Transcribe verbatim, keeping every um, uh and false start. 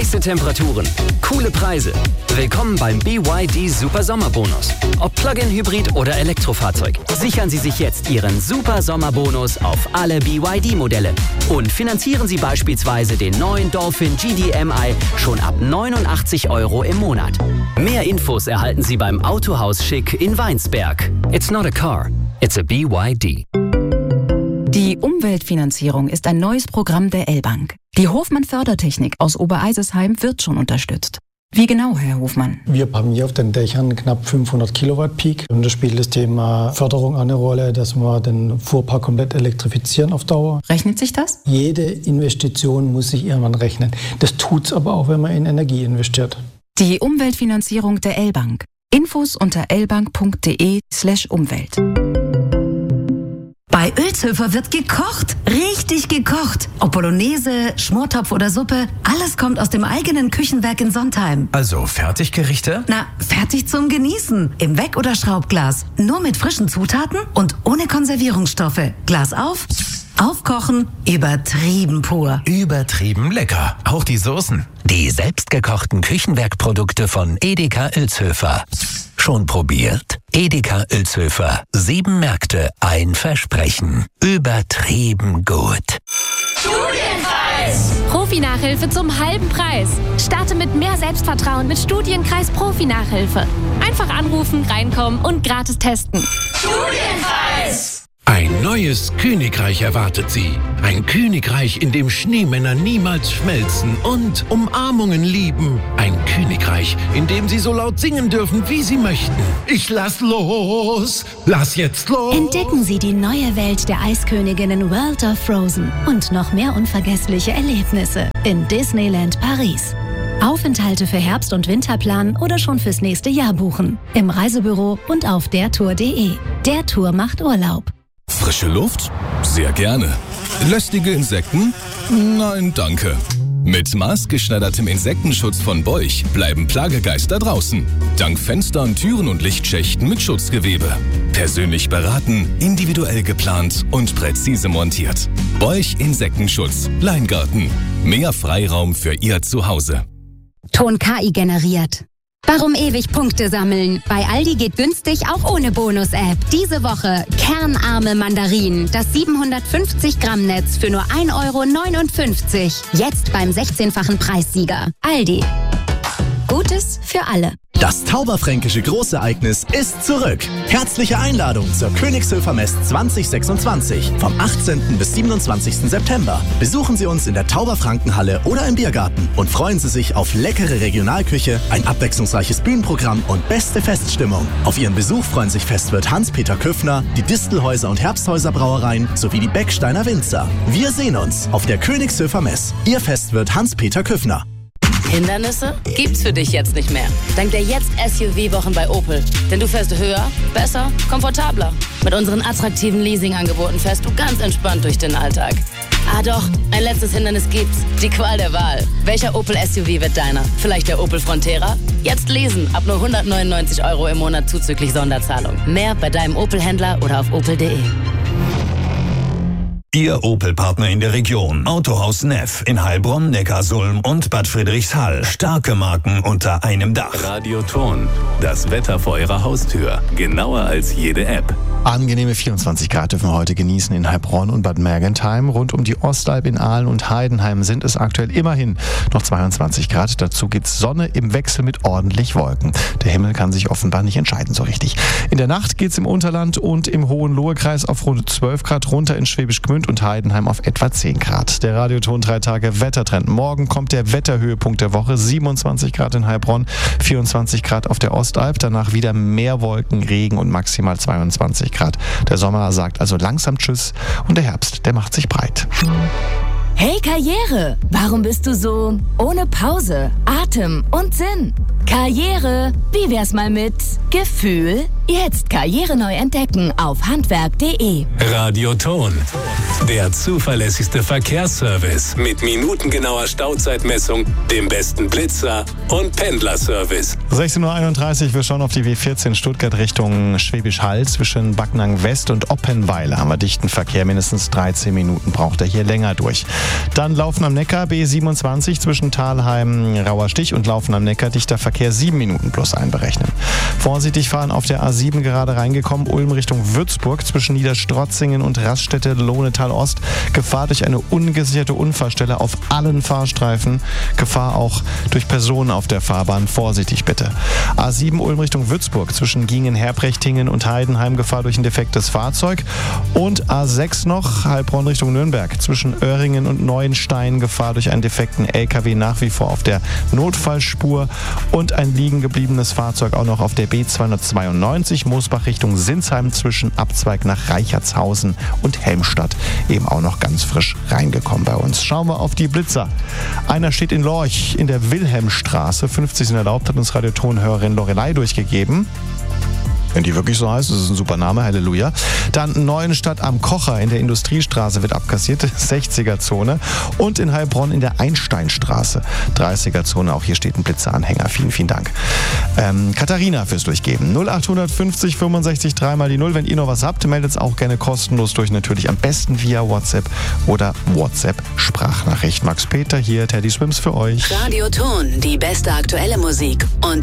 Heiße Temperaturen, coole Preise. Willkommen beim B Y D Super Sommerbonus. Ob Plug-in-Hybrid oder Elektrofahrzeug, sichern Sie sich jetzt Ihren Super Sommerbonus auf alle B Y D-Modelle und finanzieren Sie beispielsweise den neuen Dolphin G D M I schon ab neunundachtzig Euro im Monat. Mehr Infos erhalten Sie beim Autohaus Schick in Weinsberg. It's not a car, it's a B Y D. Die Umweltfinanzierung ist ein neues Programm der L-Bank. Die Hofmann-Fördertechnik aus Obereisesheim wird schon unterstützt. Wie genau, Herr Hofmann? Wir haben hier auf den Dächern knapp fünfhundert Kilowatt Peak. Und da spielt das Thema Förderung eine Rolle, dass wir den Fuhrpark komplett elektrifizieren auf Dauer. Rechnet sich das? Jede Investition muss sich irgendwann rechnen. Das tut's aber auch, wenn man in Energie investiert. Die Umweltfinanzierung der L-Bank. Infos unter lbank.de slash Umwelt. Bei Ölzhöfer wird gekocht, richtig gekocht. Ob Bolognese, Schmortopf oder Suppe, alles kommt aus dem eigenen Küchenwerk in Sontheim. Also Fertiggerichte? Na, fertig zum Genießen. Im Weg- oder Schraubglas. Nur mit frischen Zutaten und ohne Konservierungsstoffe. Glas auf, aufkochen, übertrieben pur. Übertrieben lecker. Auch die Soßen. Die selbstgekochten Küchenwerkprodukte von Edeka Ölzhöfer. Schon probiert? Edeka Ölzhöfer. Sieben Märkte, ein Versprechen. Übertrieben gut. Studienkreis! Profi-Nachhilfe zum halben Preis. Starte mit mehr Selbstvertrauen mit Studienkreis Profi-Nachhilfe. Einfach anrufen, reinkommen und gratis testen. Studienkreis! Ein neues Königreich erwartet Sie. Ein Königreich, in dem Schneemänner niemals schmelzen und Umarmungen lieben. Ein Königreich, in dem Sie so laut singen dürfen, wie Sie möchten. Ich lass los, lass jetzt los. Entdecken Sie die neue Welt der Eisköniginnen World of Frozen und noch mehr unvergessliche Erlebnisse in Disneyland Paris. Aufenthalte für Herbst- und Winterplan oder schon fürs nächste Jahr buchen. Im Reisebüro und auf dertour punkt de. Der Tour macht Urlaub. Frische Luft? Sehr gerne. Lästige Insekten? Nein, danke. Mit maßgeschneidertem Insektenschutz von Beuch bleiben Plagegeister draußen. Dank Fenstern, Türen und Lichtschächten mit Schutzgewebe. Persönlich beraten, individuell geplant und präzise montiert. Beuch Insektenschutz. Leingarten. Mehr Freiraum für Ihr Zuhause. Ton K I generiert. Warum ewig Punkte sammeln? Bei Aldi geht günstig auch ohne Bonus-App. Diese Woche kernarme Mandarinen. Das siebenhundertfünfzig Gramm Netz für nur ein Euro neunundfünfzig. Jetzt beim sechzehnfachen Preissieger. Aldi. Gutes für alle. Das Tauberfränkische Großereignis ist zurück. Herzliche Einladung zur Königshöfer Mess zwanzig sechsundzwanzig vom achtzehnten bis siebenundzwanzigsten September. Besuchen Sie uns in der Tauberfrankenhalle oder im Biergarten und freuen Sie sich auf leckere Regionalküche, ein abwechslungsreiches Bühnenprogramm und beste Feststimmung. Auf Ihren Besuch freuen sich Festwirt Hans-Peter Küffner, die Distelhäuser und Herbsthäuser Brauereien sowie die Becksteiner Winzer. Wir sehen uns auf der Königshöfer Mess. Ihr Festwirt Hans-Peter Küffner. Hindernisse gibt's für dich jetzt nicht mehr. Dank der Jetzt S U V-Wochen bei Opel. Denn du fährst höher, besser, komfortabler. Mit unseren attraktiven Leasingangeboten fährst du ganz entspannt durch den Alltag. Ah doch, ein letztes Hindernis gibt's. Die Qual der Wahl. Welcher Opel S U V wird deiner? Vielleicht der Opel Frontera? Jetzt lesen. Ab nur hundertneunundneunzig Euro im Monat zuzüglich Sonderzahlung. Mehr bei deinem Opel-Händler oder auf opel punkt de. Ihr Opel-Partner in der Region. Autohaus Neff in Heilbronn, Neckarsulm und Bad Friedrichshall. Starke Marken unter einem Dach. Radio Ton. Das Wetter vor Ihrer Haustür. Genauer als jede App. Angenehme vierundzwanzig Grad dürfen wir heute genießen in Heilbronn und Bad Mergentheim. Rund um die Ostalb in Aalen und Heidenheim sind es aktuell immerhin noch zweiundzwanzig Grad. Dazu gibt's Sonne im Wechsel mit ordentlich Wolken. Der Himmel kann sich offenbar nicht entscheiden so richtig. In der Nacht geht's im Unterland und im Hohenlohe-Kreis auf rund zwölf Grad runter, in Schwäbisch Gmünd und Heidenheim auf etwa zehn Grad. Der Radioton drei Tage Wettertrend. Morgen kommt der Wetterhöhepunkt der Woche. siebenundzwanzig Grad in Heilbronn, vierundzwanzig Grad auf der Ostalb. Danach wieder mehr Wolken, Regen und maximal zweiundzwanzig Grad. Der Sommer sagt also langsam Tschüss und der Herbst, der macht sich breit. Hey Karriere, warum bist du so ohne Pause, Atem und Sinn? Karriere, wie wär's mal mit Gefühl? Jetzt Karriere neu entdecken auf handwerk punkt de. Radio Ton. Der zuverlässigste Verkehrsservice mit minutengenauer Stauzeitmessung, dem besten Blitzer und Pendlerservice. sechzehn Uhr einunddreißig, wir schauen auf die W vierzehn Stuttgart Richtung Schwäbisch Hall. Zwischen Backnang West und Oppenweiler haben wir dichten Verkehr. Mindestens dreizehn Minuten braucht er hier länger durch. Dann Laufen am Neckar, B siebenundzwanzig zwischen Thalheim, Rauerstich und Laufen am Neckar, dichter Verkehr, sieben Minuten plus einberechnen. Vorsichtig fahren auf der A sieben gerade reingekommen, Ulm Richtung Würzburg zwischen Niederstrotzingen und Raststätte Lohnetal Ost. Gefahr durch eine ungesicherte Unfallstelle auf allen Fahrstreifen. Gefahr auch durch Personen auf der Fahrbahn. Vorsichtig bitte. A sieben Ulm Richtung Würzburg zwischen Gingen, Herbrechtingen und Heidenheim. Gefahr durch ein defektes Fahrzeug. Und A sechs noch Heilbronn Richtung Nürnberg zwischen Öhringen und Neuenstein. Gefahr durch einen defekten L K W nach wie vor auf der Notfallspur. Und ein liegen gebliebenes Fahrzeug auch noch auf der B zweihundertzweiundneunzig Moosbach Richtung Sinsheim zwischen Abzweig nach Reichertshausen und Helmstadt. Eben auch noch ganz frisch reingekommen bei uns. Schauen wir auf die Blitzer. Einer steht in Lorch in der Wilhelmstraße. fünfzig sind erlaubt, hat uns Radiotonhörerin Lorelei durchgegeben. Wenn die wirklich so heißt, das ist ein super Name, Halleluja. Dann Neuenstadt am Kocher in der Industriestraße wird abkassiert, sechziger-Zone. Und in Heilbronn in der Einsteinstraße, dreißiger-Zone. Auch hier steht ein Blitzeranhänger. Vielen, vielen Dank. Ähm, Katharina fürs Durchgeben. null acht fünfzig fünfundsechzig drei mal die null. Wenn ihr noch was habt, meldet es auch gerne kostenlos durch. Natürlich am besten via WhatsApp oder WhatsApp-Sprachnachricht. Max Peter hier, Teddy Swims für euch. Radioton, die beste aktuelle Musik. Und